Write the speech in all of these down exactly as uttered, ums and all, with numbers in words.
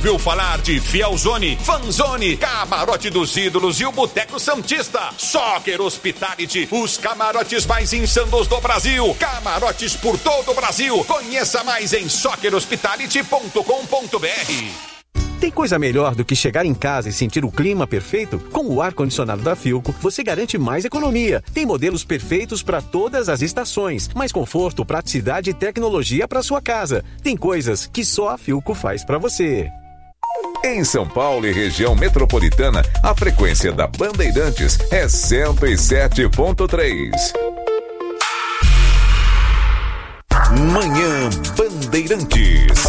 ouviu falar de Fielzone, Fanzone, Camarote dos Ídolos e o Boteco Santista? Soccer Hospitality, os camarotes mais insanos do Brasil. Camarotes por todo o Brasil. Conheça mais em soccer hospitality ponto com ponto b r. Tem coisa melhor do que chegar em casa e sentir o clima perfeito? Com o ar-condicionado da Philco, você garante mais economia. Tem modelos perfeitos para todas as estações. Mais conforto, praticidade e tecnologia para sua casa. Tem coisas que só a Philco faz para você. Em São Paulo e região metropolitana, a frequência da Bandeirantes é cento e sete ponto três. Manhã Bandeirantes.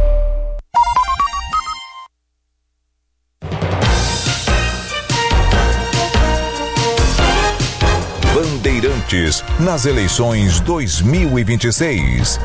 Bandeirantes nas eleições dois mil e vinte e seis.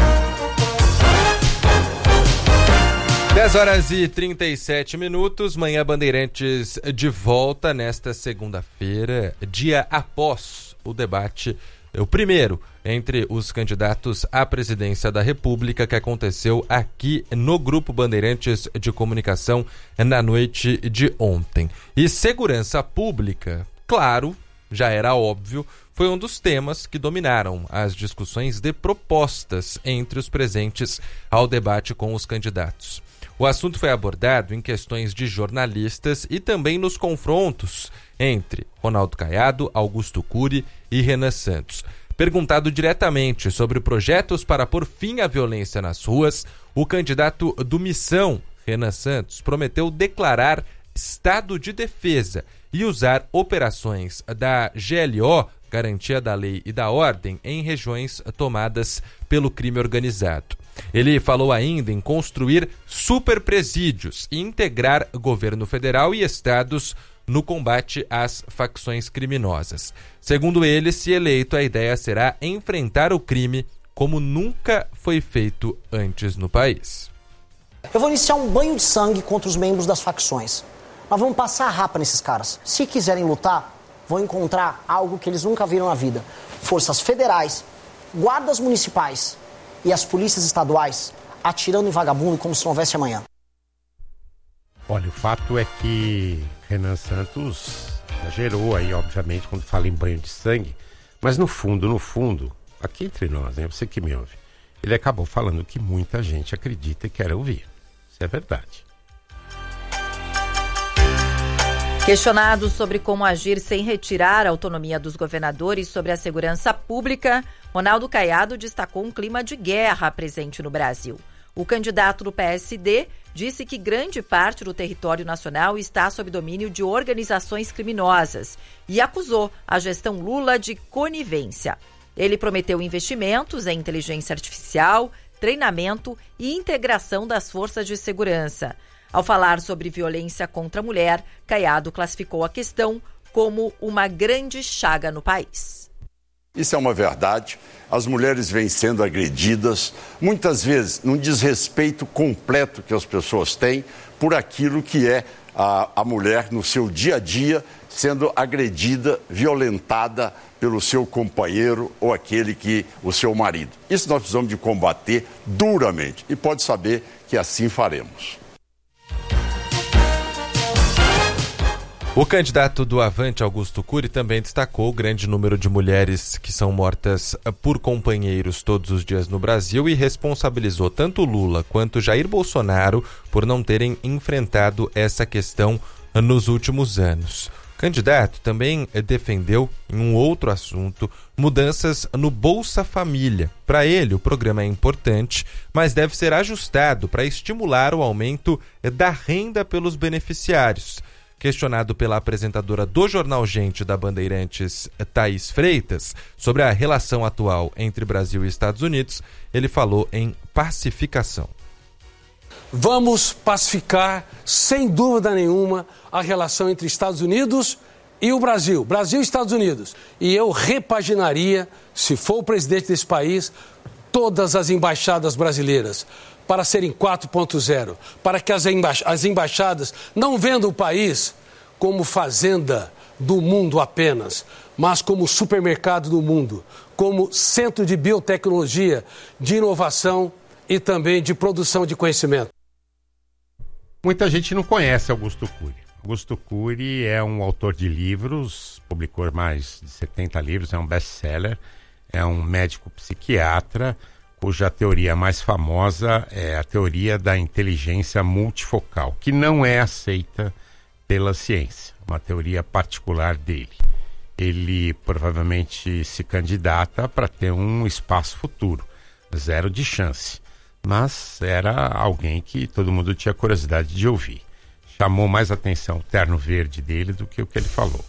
dez horas e trinta e sete minutos, Manhã Bandeirantes de volta nesta segunda-feira, dia após o debate, o primeiro entre os candidatos à presidência da República, que aconteceu aqui no Grupo Bandeirantes de Comunicação na noite de ontem. E segurança pública, claro, já era óbvio, foi um dos temas que dominaram as discussões de propostas entre os presentes ao debate com os candidatos. O assunto foi abordado em questões de jornalistas e também nos confrontos entre Ronaldo Caiado, Augusto Cury e Renan Santos. Perguntado diretamente sobre projetos para pôr fim à violência nas ruas, o candidato do Missão, Renan Santos, prometeu declarar estado de defesa e usar operações da G L O, Garantia da Lei e da Ordem, em regiões tomadas pelo crime organizado. Ele falou ainda em construir superpresídios e integrar governo federal e estados no combate às facções criminosas. Segundo ele, se eleito, a ideia será enfrentar o crime como nunca foi feito antes no país. Eu vou iniciar um banho de sangue contra os membros das facções. Nós vamos passar a rapa nesses caras. Se quiserem lutar, vão encontrar algo que eles nunca viram na vida. Forças federais, guardas municipais e as polícias estaduais atirando em vagabundo como se não houvesse amanhã. Olha, o fato é que Renan Santos exagerou aí, obviamente, quando fala em banho de sangue, mas no fundo, no fundo, aqui entre nós, né, você que me ouve, ele acabou falando o que muita gente acredita e quer ouvir. Isso é verdade. Questionado sobre como agir sem retirar a autonomia dos governadores sobre a segurança pública, Ronaldo Caiado destacou um clima de guerra presente no Brasil. O candidato do P S D disse que grande parte do território nacional está sob domínio de organizações criminosas e acusou a gestão Lula de conivência. Ele prometeu investimentos em inteligência artificial, treinamento e integração das forças de segurança. Ao falar sobre violência contra a mulher, Caiado classificou a questão como uma grande chaga no país. Isso é uma verdade. As mulheres vêm sendo agredidas, muitas vezes num desrespeito completo que as pessoas têm por aquilo que é a, a mulher no seu dia a dia, sendo agredida, violentada pelo seu companheiro ou aquele que, o seu marido. Isso nós precisamos de combater duramente e pode saber que assim faremos. O candidato do Avante, Augusto Cury, também destacou o grande número de mulheres que são mortas por companheiros todos os dias no Brasil e responsabilizou tanto Lula quanto Jair Bolsonaro por não terem enfrentado essa questão nos últimos anos. O candidato também defendeu, em um outro assunto, mudanças no Bolsa Família. Para ele, o programa é importante, mas deve ser ajustado para estimular o aumento da renda pelos beneficiários. Questionado pela apresentadora do Jornal Gente da Bandeirantes, Thaís Freitas, sobre a relação atual entre Brasil e Estados Unidos, ele falou em pacificação. Vamos pacificar, sem dúvida nenhuma, a relação entre Estados Unidos e o Brasil. Brasil e Estados Unidos. E eu repaginaria, se for o presidente desse país, todas as embaixadas brasileiras para serem quatro ponto zero, para que as, emba- as embaixadas não vendam o país como fazenda do mundo apenas, mas como supermercado do mundo, como centro de biotecnologia, de inovação e também de produção de conhecimento. Muita gente não conhece Augusto Cury. Augusto Cury é um autor de livros, publicou mais de setenta livros, é um best-seller, é um médico psiquiatra, cuja teoria mais famosa é a teoria da inteligência multifocal, que não é aceita pela ciência, uma teoria particular dele. Ele provavelmente se candidata para ter um espaço futuro, zero de chance, mas era alguém que todo mundo tinha curiosidade de ouvir. Chamou mais atenção o terno verde dele do que o que ele falou.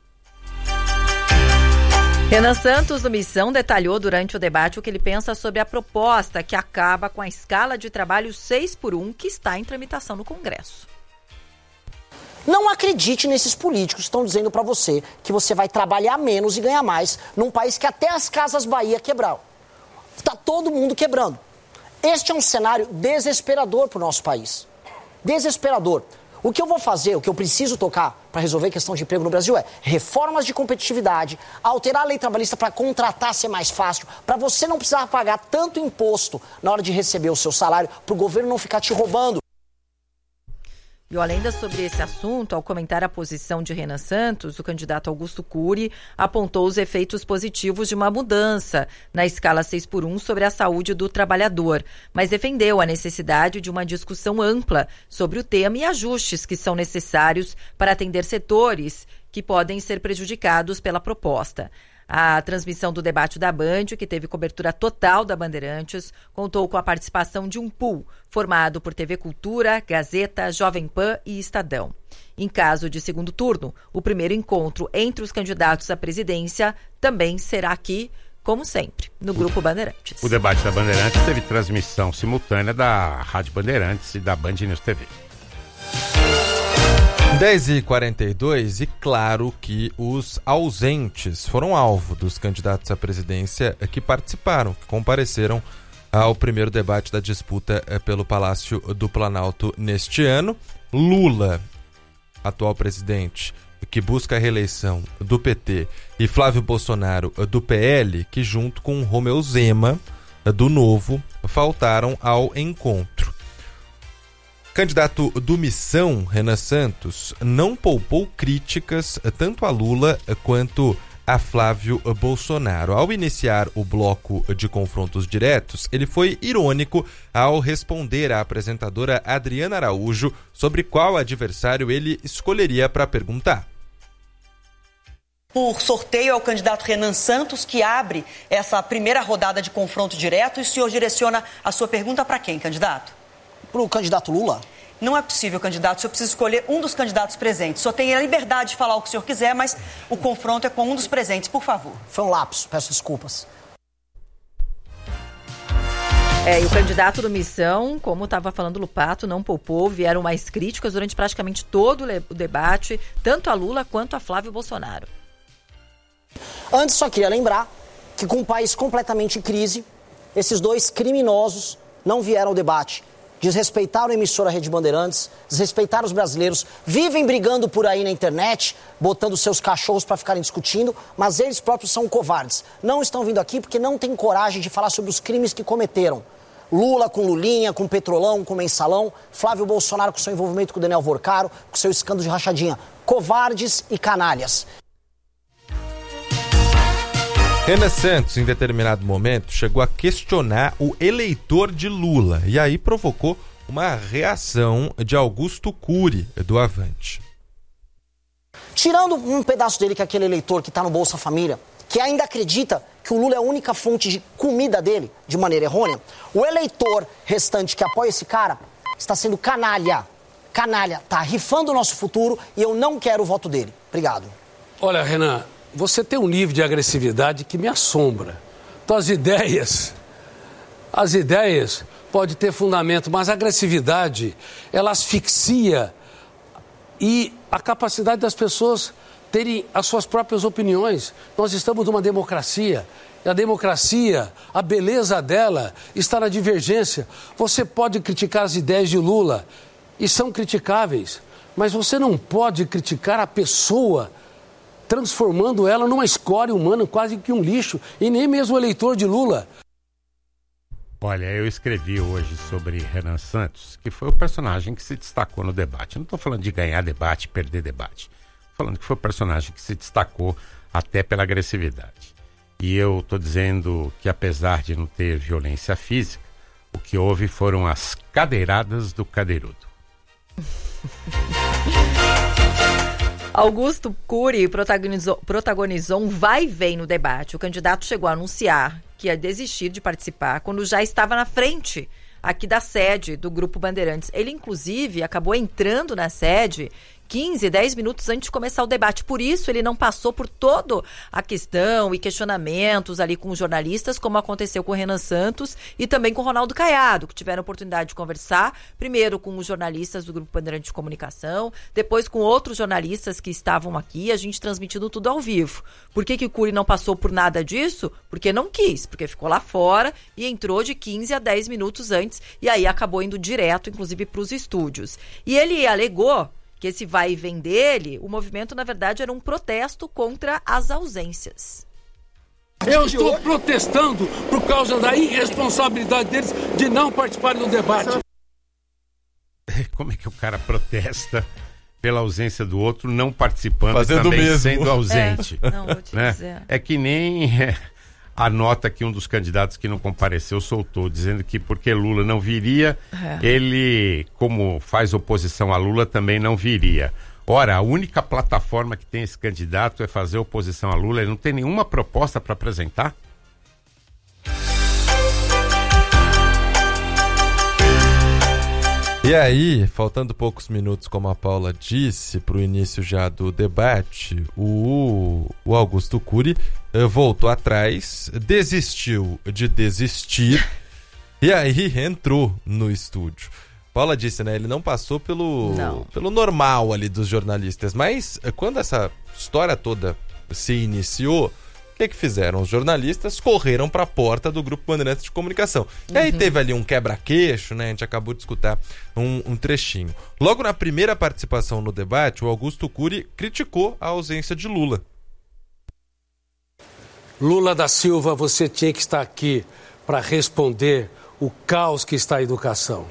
Renan Santos, do Missão, detalhou durante o debate o que ele pensa sobre a proposta que acaba com a escala de trabalho seis por um que está em tramitação no Congresso. Não acredite nesses políticos que estão dizendo para você que você vai trabalhar menos e ganhar mais num país que até as Casas Bahia quebraram. Está todo mundo quebrando. Este é um cenário desesperador para o nosso país. Desesperador. O que eu vou fazer, o que eu preciso tocar para resolver a questão de emprego no Brasil é reformas de competitividade, alterar a lei trabalhista para contratar ser mais fácil, para você não precisar pagar tanto imposto na hora de receber o seu salário, para o governo não ficar te roubando. E ainda sobre esse assunto, ao comentar a posição de Renan Santos, o candidato Augusto Cury apontou os efeitos positivos de uma mudança na escala seis por um sobre a saúde do trabalhador, mas defendeu a necessidade de uma discussão ampla sobre o tema e ajustes que são necessários para atender setores que podem ser prejudicados pela proposta. A transmissão do debate da Band, que teve cobertura total da Bandeirantes, contou com a participação de um pool formado por T V Cultura, Gazeta, Jovem Pan e Estadão. Em caso de segundo turno, o primeiro encontro entre os candidatos à presidência também será aqui, como sempre, no Grupo Bandeirantes. O debate da Bandeirantes teve transmissão simultânea da Rádio Bandeirantes e da Band News T V. dez e quarenta e dois, e claro que os ausentes foram alvo dos candidatos à presidência que participaram, que compareceram ao primeiro debate da disputa pelo Palácio do Planalto neste ano. Lula, atual presidente, que busca a reeleição do P T, e Flávio Bolsonaro, do P L, que junto com Romeu Zema, do Novo, faltaram ao encontro. Candidato do Missão, Renan Santos, não poupou críticas tanto a Lula quanto a Flávio Bolsonaro. Ao iniciar o bloco de confrontos diretos, ele foi irônico ao responder à apresentadora Adriana Araújo sobre qual adversário ele escolheria para perguntar. Por sorteio é o candidato Renan Santos que abre essa primeira rodada de confronto direto, e o senhor direciona a sua pergunta para quem, candidato? Para o candidato Lula? Não é possível, candidato. O senhor precisa escolher um dos candidatos presentes. O senhor tem a liberdade de falar o que o senhor quiser, mas o confronto é com um dos presentes, por favor. Foi um lapso, peço desculpas. É, e o candidato do Missão, como estava falando o Lupato, não poupou, vieram mais críticas durante praticamente todo o debate, tanto a Lula quanto a Flávio Bolsonaro. Antes, só queria lembrar que com um país completamente em crise, esses dois criminosos não vieram ao debate. Desrespeitaram a emissora Rede Bandeirantes, desrespeitaram os brasileiros, vivem brigando por aí na internet, botando seus cachorros para ficarem discutindo, mas eles próprios são covardes. Não estão vindo aqui porque não têm coragem de falar sobre os crimes que cometeram. Lula com Lulinha, com Petrolão, com Mensalão, Flávio Bolsonaro com seu envolvimento com o Daniel Vorcaro, com seu escândalo de rachadinha. Covardes e canalhas. Renan Santos, em determinado momento, chegou a questionar o eleitor de Lula e aí provocou uma reação de Augusto Cury, do Avante. Tirando um pedaço dele, que é aquele eleitor que está no Bolsa Família, que ainda acredita que o Lula é a única fonte de comida dele, de maneira errônea, o eleitor restante que apoia esse cara está sendo canalha. Canalha, está rifando o nosso futuro e eu não quero o voto dele. Obrigado. Olha, Renan, você tem um nível de agressividade que me assombra. Então as ideias, as ideias podem ter fundamento, mas a agressividade, ela asfixia e a capacidade das pessoas terem as suas próprias opiniões. Nós estamos numa democracia. E a democracia, a beleza dela está na divergência. Você pode criticar as ideias de Lula, e são criticáveis, mas você não pode criticar a pessoa, transformando ela numa escória humana, quase que um lixo, e nem mesmo o eleitor de Lula. Olha, eu escrevi hoje sobre Renan Santos, que foi o personagem que se destacou no debate. Eu não estou falando de ganhar debate, perder debate. Estou falando que foi o personagem que se destacou até pela agressividade. E eu estou dizendo que, apesar de não ter violência física, o que houve foram as cadeiradas do cadeirudo. Augusto Cury protagonizou, protagonizou um vai e vem no debate. O candidato chegou a anunciar que ia desistir de participar quando já estava na frente aqui da sede do Grupo Bandeirantes. Ele, inclusive, acabou entrando na sede quinze, dez minutos antes de começar o debate. Por isso, ele não passou por toda a questão e questionamentos ali com os jornalistas, como aconteceu com o Renan Santos e também com o Ronaldo Caiado, que tiveram a oportunidade de conversar, primeiro com os jornalistas do Grupo Bandeirante de Comunicação, depois com outros jornalistas que estavam aqui, a gente transmitindo tudo ao vivo. Por que que o Cury não passou por nada disso? Porque não quis, porque ficou lá fora e entrou de quinze a dez minutos antes e aí acabou indo direto, inclusive, para os estúdios. E ele alegou que esse vai e vem dele, o movimento, na verdade, era um protesto contra as ausências. Eu estou protestando por causa da irresponsabilidade deles de não participarem do debate. Como é que o cara protesta pela ausência do outro, não participando, fazendo também mesmo, sendo ausente? É, não, vou te né? dizer. É que nem é, a nota que um dos candidatos que não compareceu soltou, dizendo que porque Lula não viria, é. ele, como faz oposição a Lula, também não viria. Ora, a única plataforma que tem esse candidato é fazer oposição a Lula, ele não tem nenhuma proposta para apresentar? E aí, faltando poucos minutos, como a Paula disse, para o início já do debate, o, o Augusto Cury eh, voltou atrás, desistiu de desistir e aí entrou no estúdio. Paula disse, né, ele não passou pelo, não. pelo normal ali dos jornalistas, mas quando essa história toda se iniciou, o que que fizeram? Os jornalistas correram para a porta do Grupo Bandeirantes de Comunicação. Uhum. E aí teve ali um quebra-queixo, né? A gente acabou de escutar um, um trechinho. Logo na primeira participação no debate, o Augusto Cury criticou a ausência de Lula. Lula da Silva, você tinha que estar aqui para responder o caos que está a educação.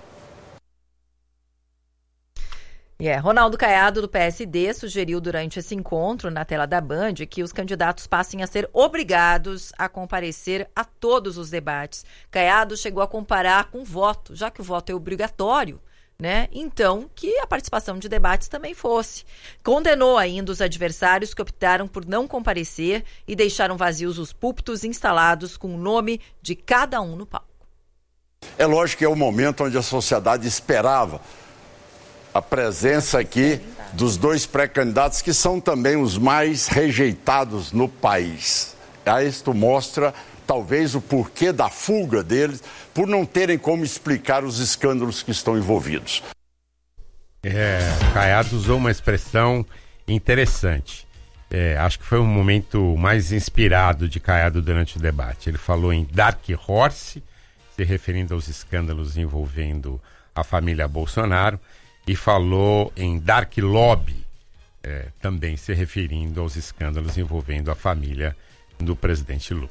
Yeah. Ronaldo Caiado, do P S D, sugeriu durante esse encontro na tela da Band que os candidatos passem a ser obrigados a comparecer a todos os debates. Caiado chegou a comparar com o voto, já que o voto é obrigatório, né? Então, que a participação de debates também fosse. Condenou ainda os adversários que optaram por não comparecer e deixaram vazios os púlpitos instalados com o nome de cada um no palco. É lógico que é o momento onde a sociedade esperava a presença aqui dos dois pré-candidatos que são também os mais rejeitados no país. A isto mostra talvez o porquê da fuga deles, por não terem como explicar os escândalos que estão envolvidos. É, Caiado usou uma expressão interessante. É, acho que foi um momento mais inspirado de Caiado durante o debate. Ele falou em Dark Horse, se referindo aos escândalos envolvendo a família Bolsonaro, e falou em Dark Lobby, é, também se referindo aos escândalos envolvendo a família do presidente Lula.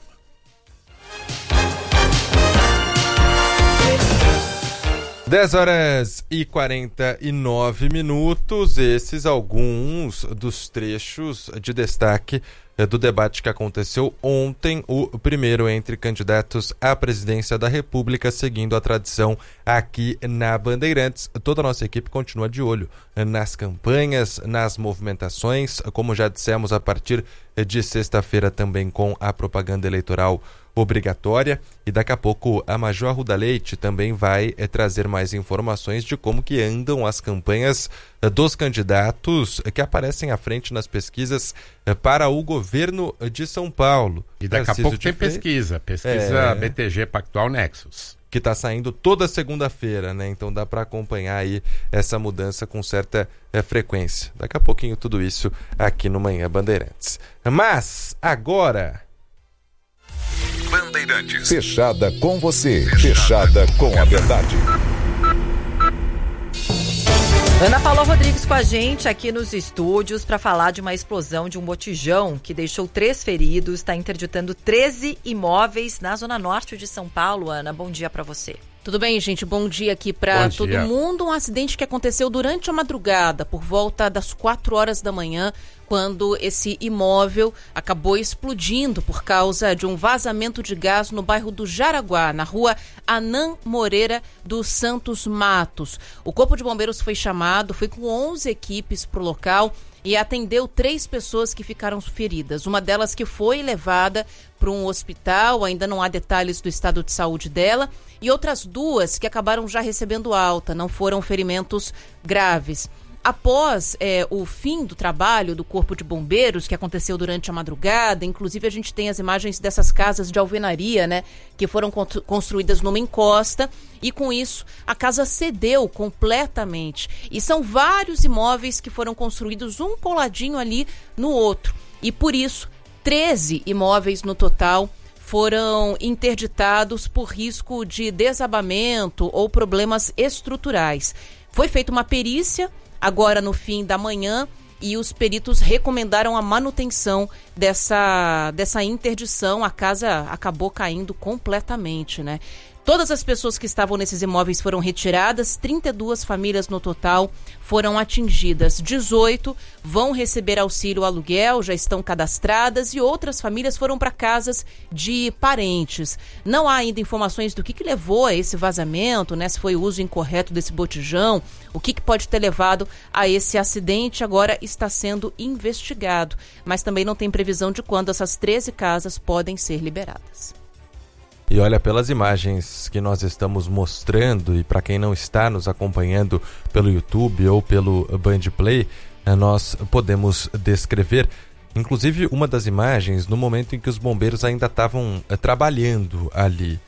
dez horas e quarenta e nove minutos, esses alguns dos trechos de destaque do debate que aconteceu ontem, o primeiro entre candidatos à presidência da República, seguindo a tradição aqui na Bandeirantes. Toda a nossa equipe continua de olho nas campanhas, nas movimentações, como já dissemos, a partir de sexta-feira também com a propaganda eleitoral obrigatória, e daqui a pouco a Major Arruda Leite também vai é, trazer mais informações de como que andam as campanhas é, dos candidatos é, que aparecem à frente nas pesquisas é, para o governo de São Paulo. E daqui Tarcísio a pouco tem Freitas, pesquisa, pesquisa é... B T G Pactual Nexus. Que está saindo toda segunda-feira, né? Então dá para acompanhar aí essa mudança com certa é, frequência. Daqui a pouquinho tudo isso aqui no Manhã Bandeirantes. Mas agora... Bandeirantes. Fechada com você. Fechada com a verdade. Ana Paula Rodrigues com a gente aqui nos estúdios para falar de uma explosão de um botijão que deixou três feridos, está interditando treze imóveis na zona norte de São Paulo. Ana, bom dia para você. Tudo bem, gente? Bom dia aqui para todo mundo. Um acidente que aconteceu durante a madrugada, por volta das quatro horas da manhã, quando esse imóvel acabou explodindo por causa de um vazamento de gás no bairro do Jaraguá, na rua Anã Moreira dos Santos Matos. O Corpo de Bombeiros foi chamado, foi com onze equipes para o local e atendeu três pessoas que ficaram feridas. Uma delas que foi levada para um hospital, ainda não há detalhes do estado de saúde dela, e outras duas que acabaram já recebendo alta, não foram ferimentos graves. Após é, o fim do trabalho do Corpo de Bombeiros, que aconteceu durante a madrugada, inclusive a gente tem as imagens dessas casas de alvenaria, né, que foram construídas numa encosta, e com isso a casa cedeu completamente. E são vários imóveis que foram construídos um coladinho ali no outro. E por isso, treze imóveis no total foram interditados por risco de desabamento ou problemas estruturais. Foi feita uma perícia agora no fim da manhã e os peritos recomendaram a manutenção dessa, dessa interdição. A casa acabou caindo completamente, né? Todas as pessoas que estavam nesses imóveis foram retiradas, trinta e duas famílias no total foram atingidas. dezoito vão receber auxílio aluguel, já estão cadastradas, e outras famílias foram para casas de parentes. Não há ainda informações do que, que levou a esse vazamento, né? Se foi o uso incorreto desse botijão, o que, que pode ter levado a esse acidente, agora está sendo investigado. Mas também não tem previsão de quando essas treze casas podem ser liberadas. E olha, pelas imagens que nós estamos mostrando, e para quem não está nos acompanhando pelo YouTube ou pelo Band Play, nós podemos descrever, inclusive uma das imagens, no momento em que os bombeiros ainda estavam trabalhando ali.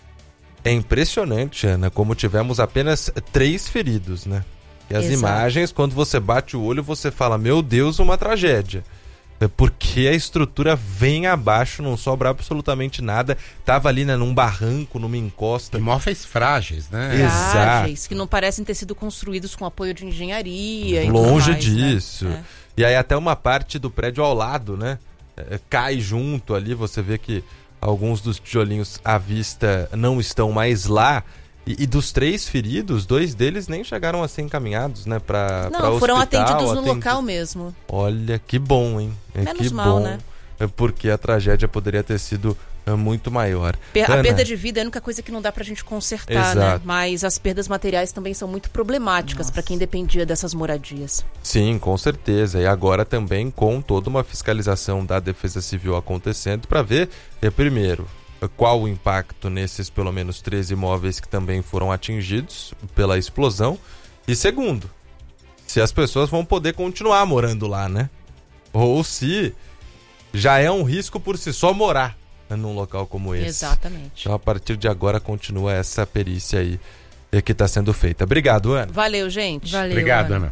É impressionante, Ana, como tivemos apenas três feridos, né? E as Exato. Imagens, quando você bate o olho, você fala, meu Deus, uma tragédia. Porque a estrutura vem abaixo, não sobra absolutamente nada. Tava ali, né, num barranco, numa encosta. Imóveis frágeis, né? Frágeis, Exato. que não parecem ter sido construídos com apoio de engenharia. Longe e tudo mais, disso. Né? E aí até uma parte do prédio ao lado, né? É, cai junto ali, você vê que alguns dos tijolinhos à vista não estão mais lá. E, e dos três feridos, dois deles nem chegaram a ser encaminhados, né, para Não, hospital, foram atendidos no atendi... local mesmo. Olha, que bom, hein? Menos que mal, bom, né? Porque a tragédia poderia ter sido uh, muito maior. Per- Ana, a perda de vida é a única coisa que não dá pra gente consertar, Exato. né? Mas as perdas materiais também são muito problemáticas para quem dependia dessas moradias. Sim, com certeza. E agora também com toda uma fiscalização da Defesa Civil acontecendo para ver, eh, primeiro, qual o impacto nesses pelo menos treze imóveis que também foram atingidos pela explosão. E segundo, se as pessoas vão poder continuar morando lá, né? Ou se já é um risco por si só morar num local como esse. Exatamente. Então, a partir de agora, continua essa perícia aí que está sendo feita. Obrigado, Ana. Valeu, gente. Valeu, Obrigado, Ana. Ana.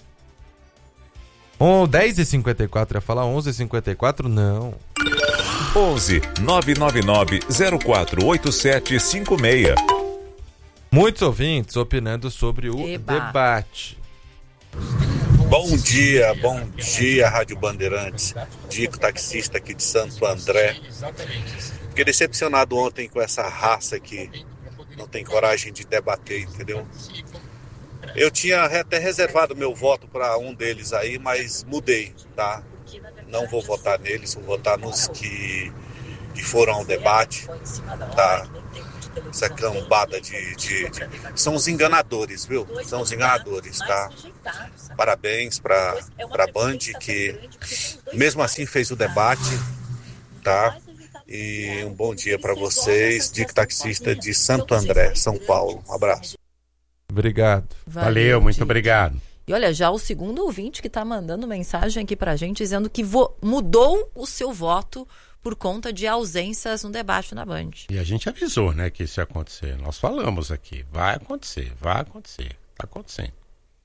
Oh, dez e cinquenta e quatro, ia falar onze e cinquenta e quatro? Não. onze nove nove nove zero quatro oito sete cinco seis. Muitos ouvintes opinando sobre o Eba. debate. Bom dia, bom dia, Rádio Bandeirantes. Dico, taxista aqui de Santo André. Fiquei decepcionado ontem com essa raça que não tem coragem de debater, entendeu? Eu tinha até reservado meu voto para um deles aí, mas mudei, tá? Não vou votar neles, vou votar nos que, que foram ao debate, tá? Essa cambada de, de, de... São os enganadores, viu? São os enganadores, tá? Parabéns para a Band, que mesmo assim fez o debate, tá? E um bom dia para vocês, Dico Taxista de Santo André, São Paulo. Um abraço. Obrigado. Valeu, Valeu muito Dico. obrigado. E olha, já o segundo ouvinte que está mandando mensagem aqui pra gente, dizendo que vo- mudou o seu voto por conta de ausências no debate na Band. E a gente avisou, né, que isso ia acontecer. Nós falamos aqui, vai acontecer, vai acontecer, tá acontecendo.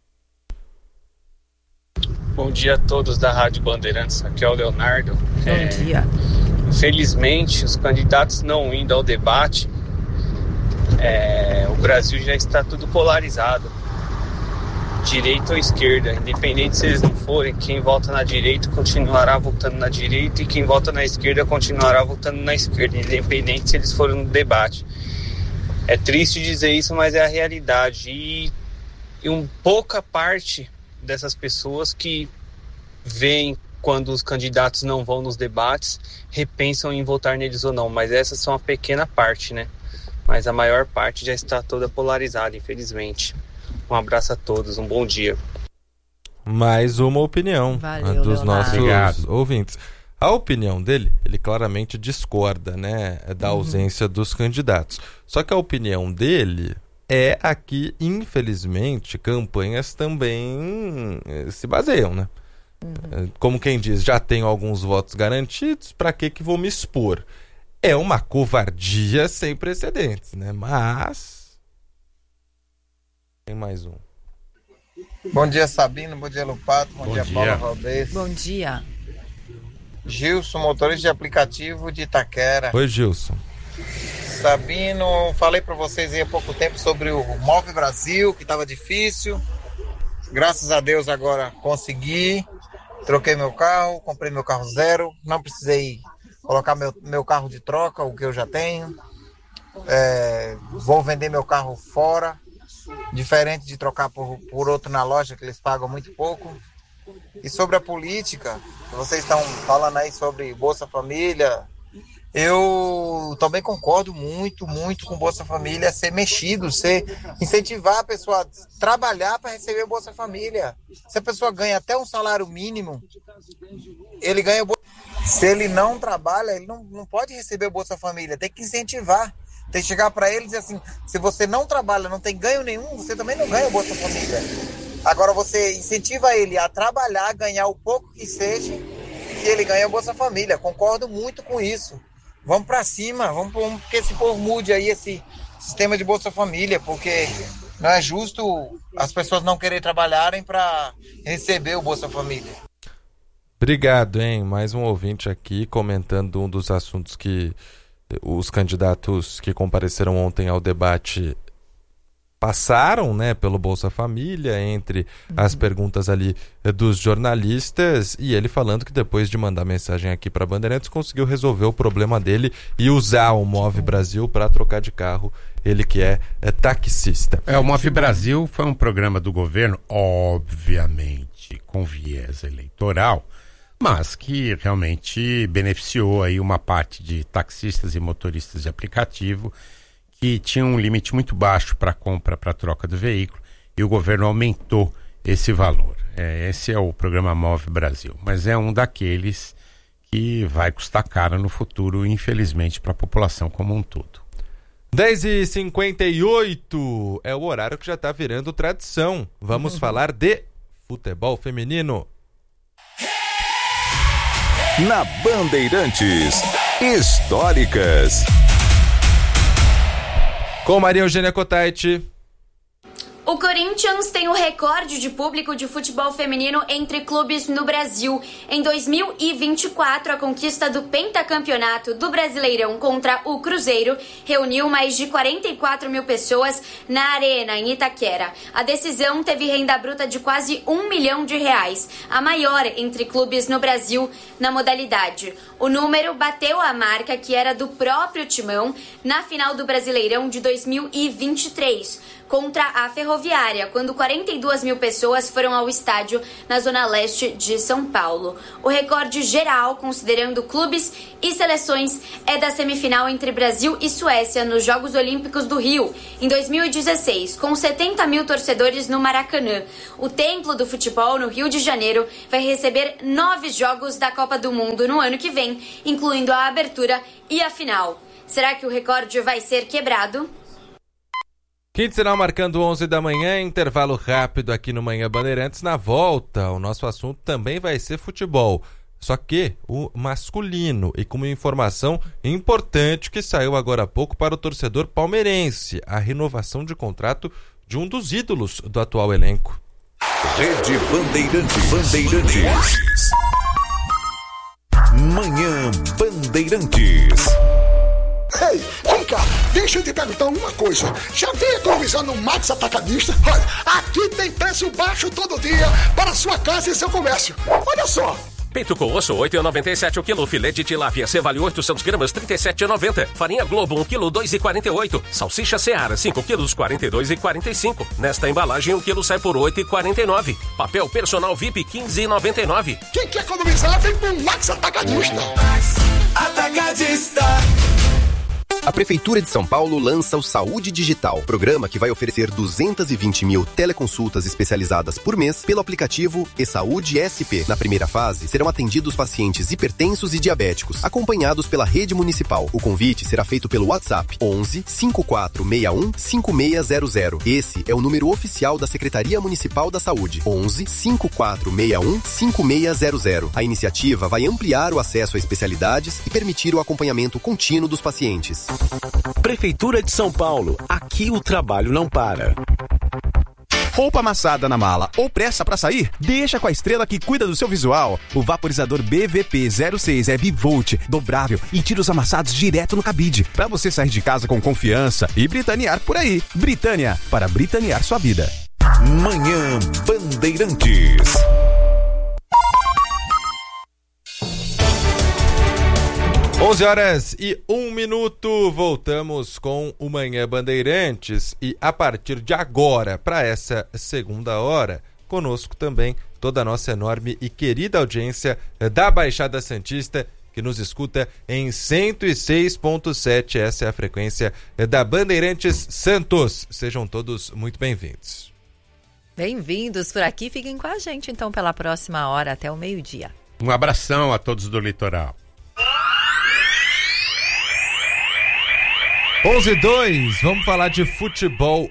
Bom dia a todos da Rádio Bandeirantes, aqui é o Leonardo. Bom é, dia. Infelizmente, os candidatos não indo ao debate, é, o Brasil já está tudo polarizado. direita ou esquerda. Independente se eles não forem, quem vota na direita continuará votando na direita e quem vota na esquerda continuará votando na esquerda, independente se eles forem no debate. É triste dizer isso, mas é a realidade. E, e um pouca parte dessas pessoas que veem quando os candidatos não vão nos debates, repensam em votar neles ou não, mas essas são uma pequena parte, né? Mas a maior parte já está toda polarizada, infelizmente. Um abraço a todos, um bom dia. Mais uma opinião Valeu, dos Leonardo. nossos Obrigado. ouvintes. A opinião dele, ele claramente discorda, né, da ausência uhum. dos candidatos. Só que a opinião dele é a que, infelizmente, campanhas também se baseiam, né? Uhum. Como quem diz, já tenho alguns votos garantidos, para que que vou me expor? É uma covardia sem precedentes, né? Mas tem mais um. Bom dia, Sabino. Bom dia, Lupato. Bom, Bom dia, dia. Paula Valdez. Bom dia. Gilson, motorista de aplicativo de Itaquera. Oi, Gilson. Sabino, falei para vocês aí há pouco tempo sobre o Move Brasil, que estava difícil. Graças a Deus agora consegui. Troquei meu carro, comprei meu carro zero. Não precisei colocar meu, meu carro de troca, o que eu já tenho. É, vou vender meu carro fora. Diferente de trocar por, por outro na loja, que eles pagam muito pouco. E sobre a política, vocês estão falando aí sobre Bolsa Família, eu também concordo muito, muito com Bolsa Família ser mexido, ser incentivar a pessoa a trabalhar para receber Bolsa Família. Se a pessoa ganha até um salário mínimo, ele ganha Bolsa. Se ele não trabalha, ele não, não pode receber Bolsa Família, tem que incentivar. Tem que chegar para ele e dizer assim, se você não trabalha, não tem ganho nenhum, você também não ganha Bolsa Família. Agora você incentiva ele a trabalhar, ganhar o pouco que seja, que ele ganha Bolsa Família. Concordo muito com isso. Vamos para cima, vamos, vamos que esse povo mude aí esse sistema de Bolsa Família, porque não é justo as pessoas não quererem trabalharem para receber o Bolsa Família. Obrigado, hein? Mais um ouvinte aqui comentando um dos assuntos que os candidatos que compareceram ontem ao debate passaram, né, pelo Bolsa Família, entre uhum. as perguntas ali dos jornalistas, e ele falando que depois de mandar mensagem aqui para Bandeirantes conseguiu resolver o problema dele e usar o Move Brasil para trocar de carro, ele que é, é taxista. É, o Move Brasil foi um programa do governo, obviamente com viés eleitoral, mas que realmente beneficiou aí uma parte de taxistas e motoristas de aplicativo que tinha um limite muito baixo para compra, para troca do veículo, e o governo aumentou esse valor. É, esse é o programa Move Brasil, mas é um daqueles que vai custar caro no futuro, infelizmente, para a população como um todo. dez e cinquenta e oito é o horário que já está virando tradição. Vamos uhum. falar de futebol feminino. Na Bandeirantes, históricas. Com Maria Eugênia Cotaiti. O Corinthians tem o recorde de público de futebol feminino entre clubes no Brasil. Em dois mil e vinte e quatro, a conquista do pentacampeonato do Brasileirão contra o Cruzeiro reuniu mais de quarenta e quatro mil pessoas na Arena, em Itaquera. A decisão teve renda bruta de quase um milhão de reais, a maior entre clubes no Brasil na modalidade. O número bateu a marca que era do próprio Timão na final do Brasileirão de dois mil e vinte e três, contra a Ferroviária, quando quarenta e duas mil pessoas foram ao estádio na zona leste de São Paulo. O recorde geral, considerando clubes e seleções, é da semifinal entre Brasil e Suécia nos Jogos Olímpicos do Rio, em dois mil e dezesseis, com setenta mil torcedores no Maracanã. O templo do futebol no Rio de Janeiro vai receber nove jogos da Copa do Mundo no ano que vem, incluindo a abertura e a final. Será que o recorde vai ser quebrado? Quinto sinal marcando onze da manhã, intervalo rápido aqui no Manhã Bandeirantes. Na volta, o nosso assunto também vai ser futebol, só que o masculino, e com uma informação importante que saiu agora há pouco para o torcedor palmeirense, a renovação de contrato de um dos ídolos do atual elenco. Rede Bandeirantes. Bandeirantes. Manhã Bandeirantes. Ei, vem cá, deixa eu te perguntar uma coisa. Já vem economizando no Max Atacadista? Olha, aqui tem preço baixo todo dia para sua casa e seu comércio. Olha só. Peito com osso, oito reais e noventa e sete centavos o quilo. Filé de tilápia, Cevale oitocentos gramas, trinta e sete reais e noventa centavos. Farinha Globo, um quilo, dois reais e quarenta e oito centavos. Salsicha Seara, cinco quilos, quarenta e dois reais e quarenta e cinco centavos. Nesta embalagem, um quilo sai por oito reais e quarenta e nove centavos. Papel Personal V I P, quinze reais e noventa e nove centavos. Quem quer economizar, vem com o Max Atacadista. Max Atacadista. A Prefeitura de São Paulo lança o Saúde Digital, programa que vai oferecer duzentas e vinte mil teleconsultas especializadas por mês pelo aplicativo eSaúde S P. Na primeira fase, serão atendidos pacientes hipertensos e diabéticos, acompanhados pela rede municipal. O convite será feito pelo WhatsApp onze, cinco quatro seis um, cinco seis zero zero. Esse é o número oficial da Secretaria Municipal da Saúde, onze, cinco quatro seis um, cinco seis zero zero. A iniciativa vai ampliar o acesso a especialidades e permitir o acompanhamento contínuo dos pacientes. Prefeitura de São Paulo. Aqui o trabalho não para. Roupa amassada na mala ou pressa pra sair? Deixa com a Estrela que cuida do seu visual. O vaporizador B V P zero seis é bivolt, dobrável e tira os amassados direto no cabide, pra você sair de casa com confiança e britanear por aí. Britânia, para britanear sua vida. Manhã Bandeirantes. onze horas e um minuto, voltamos com o Manhã Bandeirantes e a partir de agora, para essa segunda hora, conosco também toda a nossa enorme e querida audiência da Baixada Santista, que nos escuta em cento e seis ponto sete, essa é a frequência da Bandeirantes Santos. Sejam todos muito bem-vindos. Bem-vindos por aqui, fiquem com a gente então pela próxima hora, até o meio-dia. Um abração a todos do litoral. onze e dois, vamos falar de futebol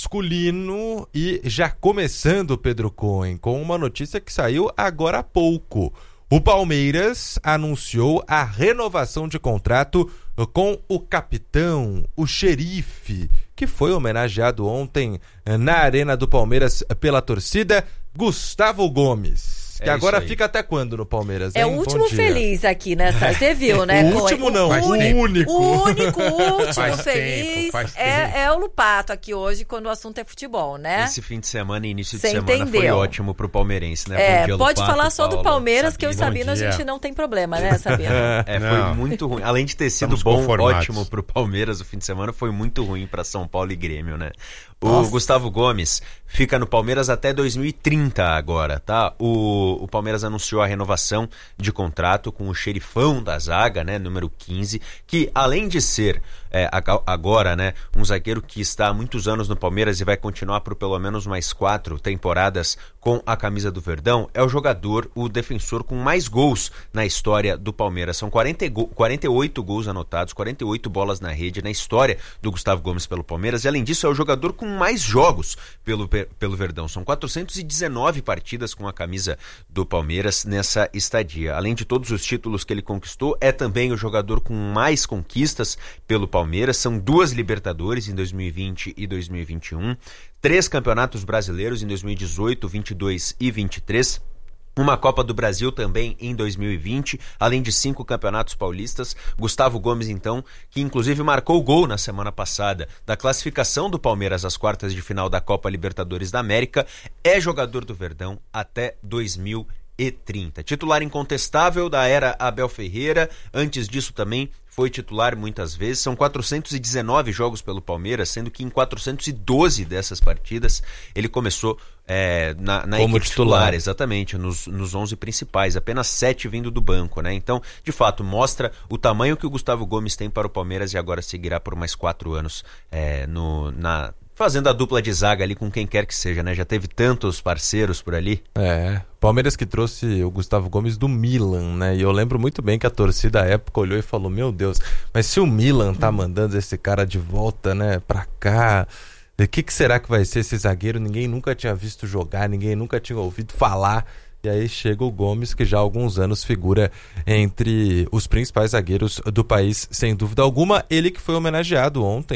masculino e já começando, Pedro Cohen, com uma notícia que saiu agora há pouco. O Palmeiras anunciou a renovação de contrato com o capitão, o xerife, que foi homenageado ontem na Arena do Palmeiras pela torcida, Gustavo Gomes. Que é agora fica até quando no Palmeiras? É hein? o último feliz aqui nessa. Você viu, né? O último não, o único. O único, o último faz feliz tempo, é, é o Lupato aqui hoje, quando o assunto é futebol, né? Esse fim de semana e início de Cê semana entendeu. foi ótimo pro palmeirense, né? É, Bom dia, pode Lupato, falar só Paulo, do Palmeiras, Sabino. que eu e o Sabino a gente não tem problema, né, Sabino? É, foi Não. muito ruim. Além de ter sido Estamos bom, conformados. ótimo pro Palmeiras o fim de semana, foi muito ruim pra São Paulo e Grêmio, né? O Nossa. Gustavo Gomes fica no Palmeiras até dois mil e trinta agora, tá? O, o Palmeiras anunciou a renovação de contrato com o xerifão da zaga, né? Número quinze, que além de ser é, agora, né? Um zagueiro que está há muitos anos no Palmeiras e vai continuar por pelo menos mais quatro temporadas com a camisa do Verdão, é o jogador, o defensor com mais gols na história do Palmeiras. São quarenta, quarenta e oito gols anotados, quarenta e oito bolas na rede na história do Gustavo Gomes pelo Palmeiras. E além disso, é o jogador com mais jogos pelo, pelo Verdão. São quatrocentas e dezenove partidas com a camisa do Palmeiras nessa estadia. Além de todos os títulos que ele conquistou, é também o jogador com mais conquistas pelo Palmeiras. São duas Libertadores em dois mil e vinte e dois mil e vinte e um, três campeonatos brasileiros em dois mil e dezoito, vinte e dois e vinte e três. Uma Copa do Brasil também em dois mil e vinte, além de cinco campeonatos paulistas. Gustavo Gomes, então, que inclusive marcou o gol na semana passada da classificação do Palmeiras às quartas de final da Copa Libertadores da América, é jogador do Verdão até dois mil e trinta. Titular incontestável da era Abel Ferreira, antes disso também foi titular muitas vezes. São quatrocentos e dezenove jogos pelo Palmeiras, sendo que em quatrocentos e doze dessas partidas ele começou é, na, na como equipe titular. titular, exatamente, nos, nos onze principais, apenas sete vindo do banco, né? Então, de fato, mostra o tamanho que o Gustavo Gomes tem para o Palmeiras e agora seguirá por mais quatro anos é, no, na... fazendo a dupla de zaga ali com quem quer que seja, né? Já teve tantos parceiros por ali. É, Palmeiras que trouxe o Gustavo Gomes do Milan, né? E eu lembro muito bem que a torcida à época olhou e falou, meu Deus, mas se o Milan tá mandando esse cara de volta, né, pra cá, o que, que será que vai ser esse zagueiro? Ninguém nunca tinha visto jogar, ninguém nunca tinha ouvido falar. E aí chega o Gomes, que já há alguns anos figura entre os principais zagueiros do país, sem dúvida alguma. Ele que foi homenageado ontem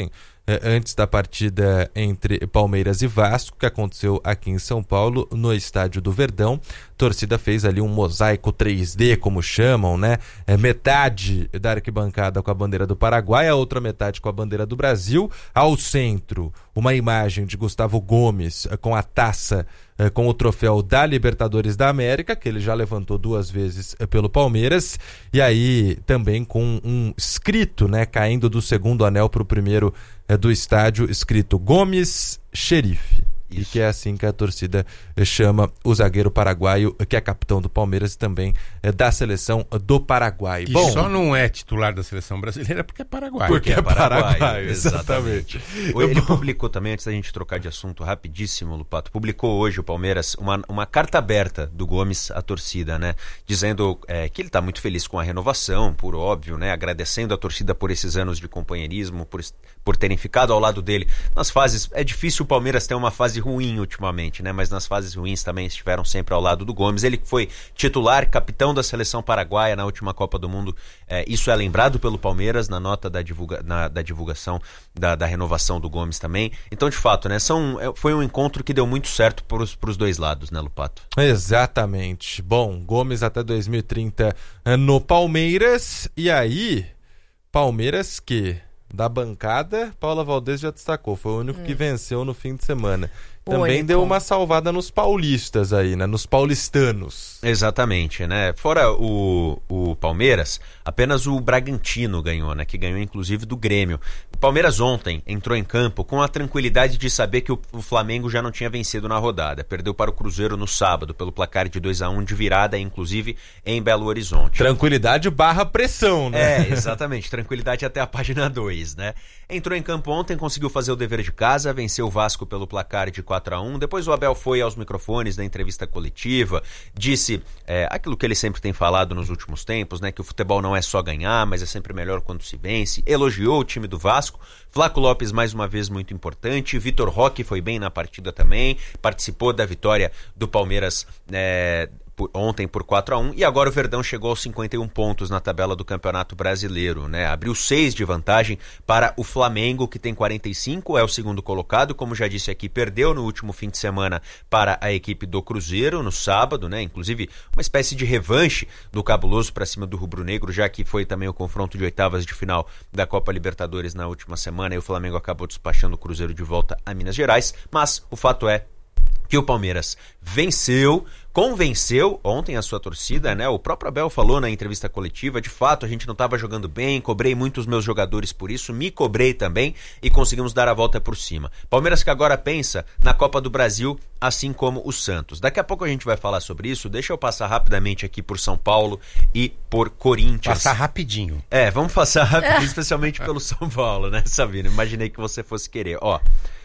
eh, antes da partida entre Palmeiras e Vasco, que aconteceu aqui em São Paulo, no estádio do Verdão. A torcida fez ali um mosaico três D, como chamam, né? É, metade da arquibancada com a bandeira do Paraguai, a outra metade com a bandeira do Brasil. Ao centro, uma imagem de Gustavo Gomes eh, com a taça, eh, com o troféu da Libertadores da América, que ele já levantou duas vezes eh, pelo Palmeiras, e aí também com um escrito, né, caindo do segundo anel para o primeiro eh, do estádio, escrito Gomes Xerife. Isso. E que é assim que a torcida chama o zagueiro paraguaio, que é capitão do Palmeiras e também é da seleção do Paraguai. E Bom, só não é titular da seleção brasileira porque é paraguaio. Porque é paraguaio, paraguaio exatamente. exatamente. Ele publicou também, antes da gente trocar de assunto rapidíssimo, Lupato, publicou hoje o Palmeiras uma, uma carta aberta do Gomes à torcida, né? Dizendo é, que ele está muito feliz com a renovação, por óbvio, né? Agradecendo a torcida por esses anos de companheirismo, por, por terem ficado ao lado dele nas fases. É difícil o Palmeiras ter uma fase ruim ultimamente, né? Mas nas fases ruins também estiveram sempre ao lado do Gomes. Ele foi titular, capitão da seleção paraguaia na última Copa do Mundo. É, isso é lembrado pelo Palmeiras na nota da, divulga, na, da divulgação da, da renovação do Gomes também. Então, de fato, né? São, foi um encontro que deu muito certo para os dois lados, né, Lupato? Exatamente. Bom, Gomes até dois mil e trinta no Palmeiras. E aí, Palmeiras que... Da bancada, Paula Valdez já destacou, foi o único hum. que venceu no fim de semana. Também único. Deu uma salvada nos paulistas aí, né? Nos paulistanos. Exatamente, né? Fora o, o Palmeiras, apenas o Bragantino ganhou, né? Que ganhou inclusive do Grêmio. O Palmeiras ontem entrou em campo com a tranquilidade de saber que o, o Flamengo já não tinha vencido na rodada. Perdeu para o Cruzeiro no sábado, pelo placar de dois a um de virada, inclusive em Belo Horizonte. Tranquilidade barra pressão, né? É, exatamente. Tranquilidade até a página dois, né? Entrou em campo ontem, conseguiu fazer o dever de casa, venceu o Vasco pelo placar de quatro a um. Depois o Abel foi aos microfones da entrevista coletiva, disse é, aquilo que ele sempre tem falado nos últimos tempos, né? Que o futebol não é só ganhar, mas é sempre melhor quando se vence. Elogiou o time do Vasco. Flaco Lopes, mais uma vez, muito importante. Vitor Roque foi bem na partida também, participou da vitória do Palmeiras é, por, ontem por quatro a um, e agora o Verdão chegou aos cinquenta e um pontos na tabela do Campeonato Brasileiro, né? Abriu seis de vantagem para o Flamengo, que tem quarenta e cinco, é o segundo colocado, como já disse aqui, perdeu no último fim de semana para a equipe do Cruzeiro, no sábado, né? Inclusive uma espécie de revanche do Cabuloso para cima do Rubro Negro, já que foi também o confronto de oitavas de final da Copa Libertadores na última semana, e o Flamengo acabou despachando o Cruzeiro de volta a Minas Gerais, mas o fato é que o Palmeiras venceu, convenceu ontem a sua torcida, né? O próprio Abel falou na entrevista coletiva, de fato a gente não estava jogando bem, cobrei muito os meus jogadores por isso, me cobrei também e conseguimos dar a volta por cima. Palmeiras que agora pensa na Copa do Brasil, assim como o Santos. Daqui a pouco a gente vai falar sobre isso, deixa eu passar rapidamente aqui por São Paulo e por Corinthians. Passar rapidinho. É, vamos passar rapidinho, especialmente pelo São Paulo, né, Sabino? Imaginei que você fosse querer. Ó,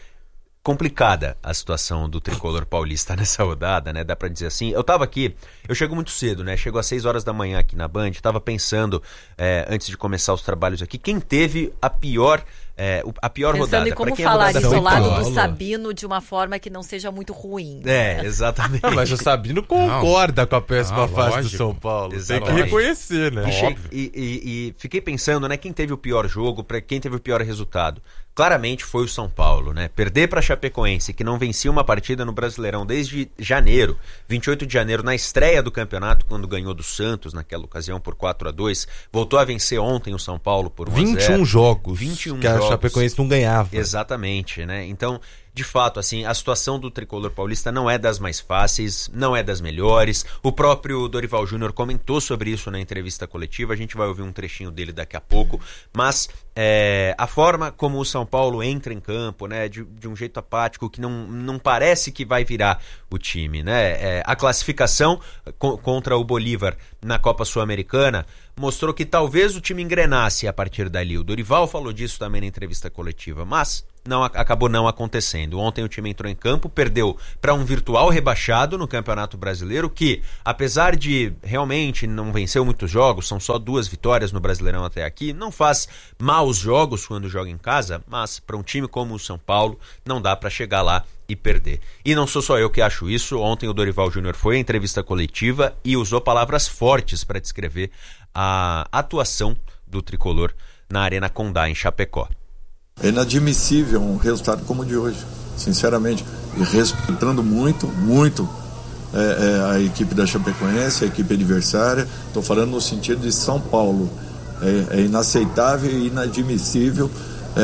complicada a situação do tricolor paulista nessa rodada, né? Dá pra dizer assim. Eu tava aqui, eu chego muito cedo, né? Chego às seis horas da manhã aqui na Band, tava pensando, é, antes de começar os trabalhos aqui, quem teve a pior... É, a pior Pensando rodada. Em como quem falar isso ao lado do Sabino de uma forma que não seja muito ruim. É, exatamente. Não, mas o Sabino concorda não. com a péssima ah, fase lógico. do São Paulo. Exatamente. Tem que reconhecer, né? E, che... e, e, e fiquei pensando, né, quem teve o pior jogo, para quem teve o pior resultado. Claramente foi o São Paulo, né? Perder para a Chapecoense, que não vencia uma partida no Brasileirão desde janeiro, vinte e oito de janeiro, na estreia do campeonato, quando ganhou do Santos, naquela ocasião, por quatro a dois. Voltou a vencer ontem o São Paulo por um a zero. vinte e um jogos. vinte e um que a jogos. Chapecoense não ganhava. Exatamente, né? Então, de fato, assim, a situação do tricolor paulista não é das mais fáceis, não é das melhores. O próprio Dorival Júnior comentou sobre isso na entrevista coletiva, a gente vai ouvir um trechinho dele daqui a pouco, mas é, a forma como o São Paulo entra em campo, né, de, de um jeito apático, que não, não parece que vai virar o time, né? É, a classificação co- contra o Bolívar na Copa Sul-Americana mostrou que talvez o time engrenasse a partir dali. O Dorival falou disso também na entrevista coletiva, mas não, acabou não acontecendo. Ontem o time entrou em campo, perdeu para um virtual rebaixado no Campeonato Brasileiro, que, apesar de realmente não venceu muitos jogos, são só duas vitórias no Brasileirão até aqui, não faz maus jogos quando joga em casa, mas para um time como o São Paulo, não dá para chegar lá e perder. E não sou só eu que acho isso. Ontem o Dorival Júnior foi à entrevista coletiva e usou palavras fortes para descrever a atuação do tricolor na Arena Condá, em Chapecó. É inadmissível um resultado como o de hoje, sinceramente, e respeitando muito, muito é, é, a equipe da Chapecoense, a equipe adversária. Estou falando no sentido de São Paulo. É, é inaceitável e inadmissível é,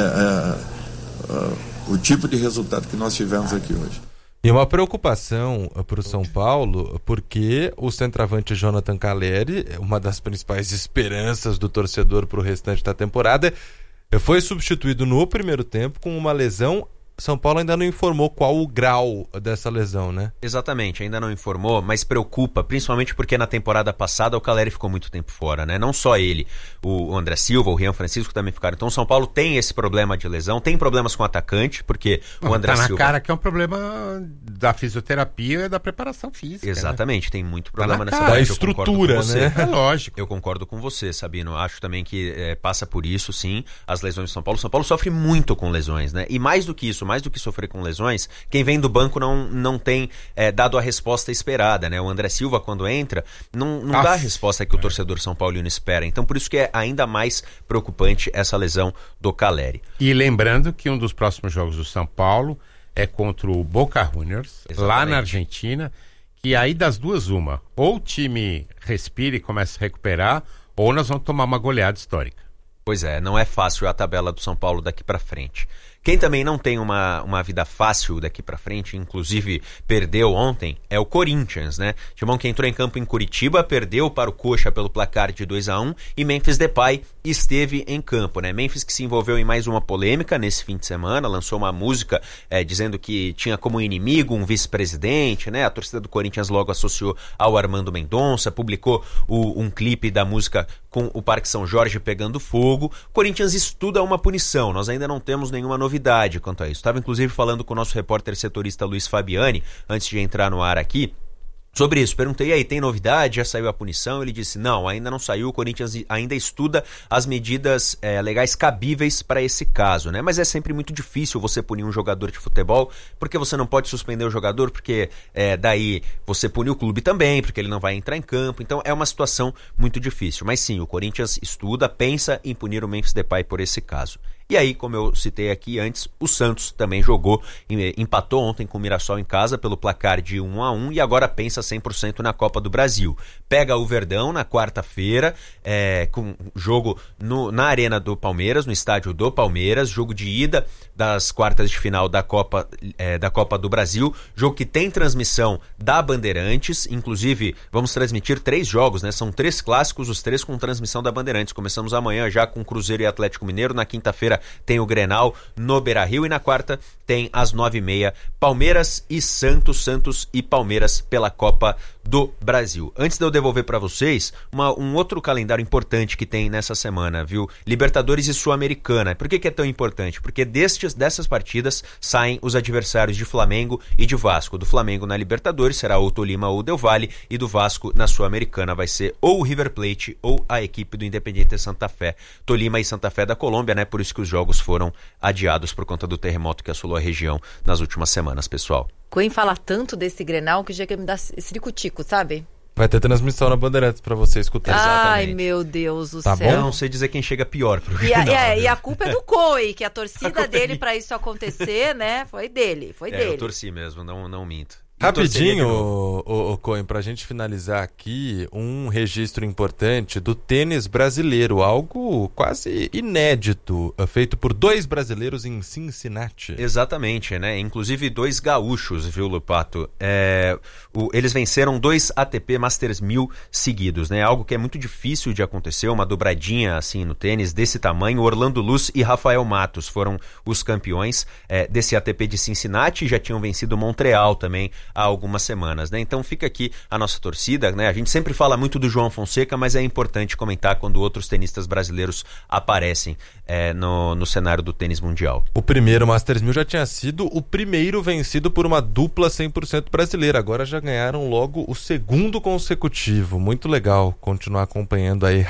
é, é, é, o tipo de resultado que nós tivemos aqui hoje. E uma preocupação para o São Paulo, porque o centroavante Jonathan Calleri, uma das principais esperanças do torcedor para o restante da temporada, foi substituído no primeiro tempo com uma lesão. São Paulo ainda não informou qual o grau dessa lesão, né? Exatamente, ainda não informou, mas preocupa, principalmente porque na temporada passada o Calleri ficou muito tempo fora, né? Não só ele, o André Silva, o Rian Francisco também ficaram. Então o São Paulo tem esse problema de lesão, tem problemas com o atacante, porque Bom, o André tá na Silva... cara que é um problema da fisioterapia e da preparação física. Exatamente, né? tem muito problema tá nessa cara. parte. Da estrutura, né? É lógico. Eu concordo com você, Sabino. Acho também que é, passa por isso, sim, as lesões do São Paulo. O São Paulo sofre muito com lesões, né? E mais do que isso, mais do que sofrer com lesões, quem vem do banco não, não tem é, dado a resposta esperada, né? O André Silva, quando entra, não, não dá a resposta que o torcedor São Paulino espera. Então, por isso que é ainda mais preocupante essa lesão do Calleri. E lembrando que um dos próximos jogos do São Paulo é contra o Boca Juniors, Exatamente. lá na Argentina, que aí das duas uma, ou o time respira e começa a recuperar, ou nós vamos tomar uma goleada histórica. Pois é, não é fácil a tabela do São Paulo daqui pra frente. Quem também não tem uma, uma vida fácil daqui pra frente, inclusive perdeu ontem, é o Corinthians, né? Timão, que entrou em campo em Curitiba, perdeu para o Coxa pelo placar de dois a um e Memphis Depay esteve em campo, né? Memphis que se envolveu em mais uma polêmica nesse fim de semana, lançou uma música é, dizendo que tinha como inimigo um vice-presidente, né? A torcida do Corinthians logo associou ao Armando Mendonça, publicou o, um clipe da música com o Parque São Jorge pegando fogo. Corinthians estuda uma punição, nós ainda não temos nenhuma novidade quanto a isso. Estava inclusive falando com o nosso repórter setorista Luiz Fabiani, antes de entrar no ar aqui, sobre isso. Perguntei, aí, tem novidade? Já saiu a punição? Ele disse, não, ainda não saiu, o Corinthians ainda estuda as medidas é, legais cabíveis para esse caso, né? Mas é sempre muito difícil você punir um jogador de futebol, porque você não pode suspender o jogador, porque é, daí você pune o clube também, porque ele não vai entrar em campo, então é uma situação muito difícil. Mas sim, o Corinthians estuda, pensa em punir o Memphis Depay por esse caso. E aí, como eu citei aqui antes, o Santos também jogou, empatou ontem com o Mirassol em casa pelo placar de um a um e agora pensa cem por cento na Copa do Brasil. Pega o Verdão na quarta-feira, é, com jogo no, na Arena do Palmeiras, no estádio do Palmeiras, jogo de ida das quartas de final da Copa, é, da Copa do Brasil, jogo que tem transmissão da Bandeirantes, inclusive vamos transmitir três jogos, né? São três clássicos, os três com transmissão da Bandeirantes. Começamos amanhã já com Cruzeiro e Atlético Mineiro, na quinta-feira tem o Grenal no Beira-Rio e na quarta tem às nove e meia Palmeiras e Santos, Santos e Palmeiras pela Copa do Brasil. Antes de eu devolver para vocês, uma, um outro calendário importante que tem nessa semana, viu? Libertadores e Sul-Americana. Por que que é tão importante? Porque destes, dessas partidas saem os adversários de Flamengo e de Vasco. Do Flamengo na Libertadores será ou Tolima ou Del Valle, e do Vasco na Sul-Americana vai ser ou o River Plate ou a equipe do Independiente Santa Fé. Tolima e Santa Fé da Colômbia, né? Por isso que os jogos foram adiados por conta do terremoto que assolou a região nas últimas semanas, pessoal. Coen fala tanto desse Grenal que já quer me dar ciricutico, sabe? Vai ter transmissão na Bandeirantes pra você escutar. Ai, Exatamente. meu Deus do Tá céu. Eu não sei dizer quem chega pior pro E a, Grenal, é, viu? e a culpa é do Coen, que a torcida a dele pra isso acontecer, né? Foi dele, foi é, dele. eu torci mesmo, não, não minto. Rapidinho, o, o, o Coen, pra gente finalizar aqui, um registro importante do tênis brasileiro, algo quase inédito, feito por dois brasileiros em Cincinnati. Exatamente, né? Inclusive dois gaúchos, viu, Lupato? É, o, eles venceram dois A T P Masters mil seguidos, né? Algo que é muito difícil de acontecer, uma dobradinha assim no tênis desse tamanho. Orlando Luz e Rafael Matos foram os campeões é, desse A T P de Cincinnati e já tinham vencido Montreal também há algumas semanas, né? Então fica aqui a nossa torcida, né? A gente sempre fala muito do João Fonseca, mas é importante comentar quando outros tenistas brasileiros aparecem é, no, no cenário do tênis mundial. O primeiro Masters mil já tinha sido o primeiro vencido por uma dupla cem por cento brasileira, agora já ganharam logo o segundo consecutivo. Muito legal continuar acompanhando aí